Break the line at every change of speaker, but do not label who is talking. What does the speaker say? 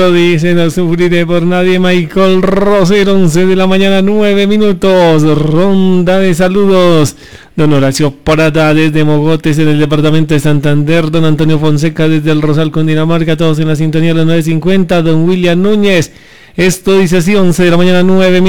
Dice, no sufriré por nadie. Michael Rosero, 11 de la mañana, 9 minutos. Ronda de saludos. Don Horacio Prata desde Mogotes, en el departamento de Santander. Don Antonio Fonseca desde el Rosal, Cundinamarca. Todos en la sintonía de los 9:50. Don William Núñez. Esto dice así, 11 de la mañana, 9 minutos.